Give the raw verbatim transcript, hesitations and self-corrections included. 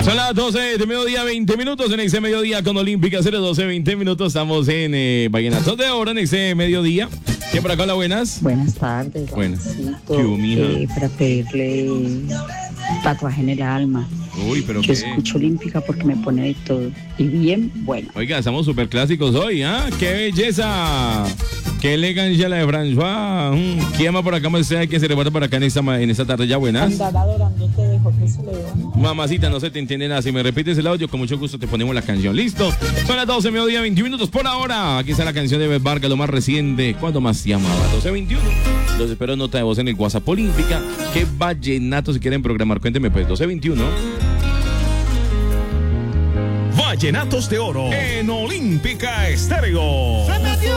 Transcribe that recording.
Son las doce de mediodía, veinte minutos en ese mediodía con Olímpica cero doce, veinte minutos. Estamos en eh, Vallenatos de Oro en ese mediodía. ¿Quién por acá? Hola, buenas. Buenas tardes. Buenas. Juancito, ¿Qué hubo, mija? eh, para pedirle tatuaje en el alma. Uy, pero Yo qué. escucho Olímpica porque me pone de todo. Y bien, bueno. Oiga, estamos súper clásicos hoy, ¿ah? ¡Qué belleza! ¡Qué elegancia la de François! Mm. ¿Quién más por acá me desea que se reporta por acá en esta, ma- en esta tarde ya? Buenas. Andar adorándote de Jorge Celedón. Mamacita, no se te entiende nada. Si me repites el audio, con mucho gusto te ponemos la canción. ¿Listo? Son las doce, mediodía, veintiún minutos por ahora. Aquí está la canción de Beth Vargas, lo más reciente. ¿Cuándo más se llamaba? doce veintiuno. Los espero nota de voz en el WhatsApp Olímpica. ¿Qué vallenato si quieren programar? Cuéntenme pues, doce veintiuno. Vallenatos de Oro en Olímpica Estéreo.